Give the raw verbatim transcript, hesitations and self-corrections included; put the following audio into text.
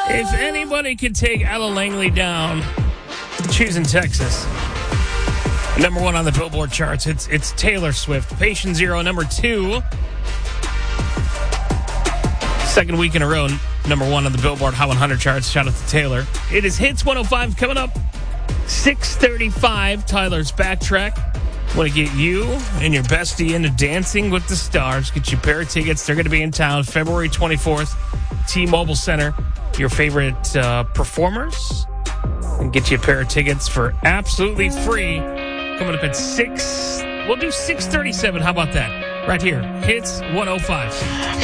If anybody could take Ella Langley down, choosing Texas. Number one on the Billboard charts, it's it's Taylor Swift. Patient Zero, number two. Second week in a row, number one on the Billboard Hot one hundred charts. Shout out to Taylor. It is Hits one oh five coming up. six thirty-five, Tyler's Backtrack. Want to get you and your bestie into Dancing with the Stars. Get you a pair of tickets. They're going to be in town February twenty-fourth, T-Mobile Center. Your favorite uh, performers. And get you a pair of tickets for absolutely free. Coming up at six. We'll do six thirty-seven. How about that? Right here. Hits one oh five.